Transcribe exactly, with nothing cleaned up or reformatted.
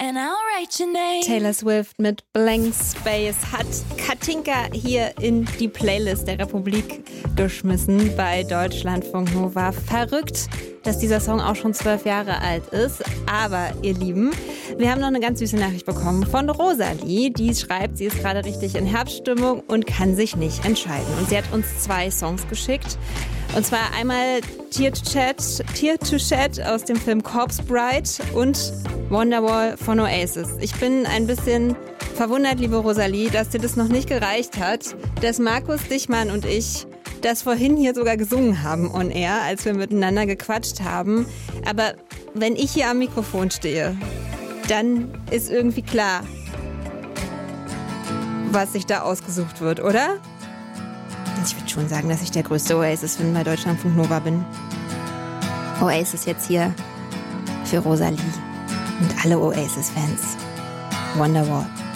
and I'll write your name. Taylor Swift mit Blank Space hat Katinka hier in die Playlist der Republik geschmissen bei Deutschlandfunk Nova. Verrückt, dass dieser Song auch schon zwölf Jahre alt ist. Aber, ihr Lieben, wir haben noch eine ganz süße Nachricht bekommen von Rosalie. Die schreibt, sie ist gerade richtig in Herbststimmung und kann sich nicht entscheiden. Und sie hat uns zwei Songs geschickt. Und zwar einmal Tear to Shed, Tear to Shed aus dem Film Corpse Bride und Wonderwall von Oasis. Ich bin ein bisschen verwundert, liebe Rosalie, dass dir das noch nicht gereicht hat, dass Markus Dichmann und ich das vorhin hier sogar gesungen haben on air, als wir miteinander gequatscht haben. Aber wenn ich hier am Mikrofon stehe, dann ist irgendwie klar, was sich da ausgesucht wird, oder? Ich würde schon sagen, dass ich der größte Oasis-Fan bei Deutschlandfunk Nova bin. Oasis jetzt hier für Rosalie und alle Oasis-Fans. Wonderwall.